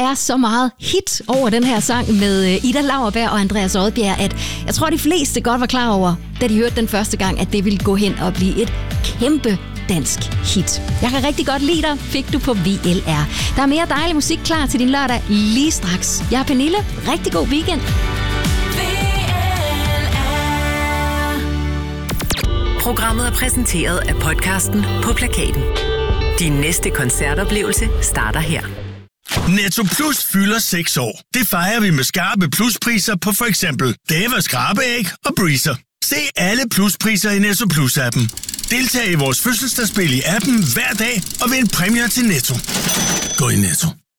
er så meget hit over den her sang med Ida Lauerberg og Andreas Odbjerg, at jeg tror, de fleste godt var klar over, da de hørte den første gang, at det ville gå hen og blive et kæmpe dansk hit. Jeg kan rigtig godt lide dig, fik du på VLR. Der er mere dejlig musik klar til din lørdag lige straks. Jeg er Pernille. Rigtig god weekend. Programmet er præsenteret af podcasten På Plakaten. Din næste koncertoplevelse starter her. Netto Plus fylder 6 år. Det fejrer vi med skarpe pluspriser på for eksempel Deva skrabeæg og Breezer. Se alle pluspriser i Netto Plus-appen. Deltag i vores fødselsdagsspil i appen hver dag og vind præmier til Netto. Gå i Netto.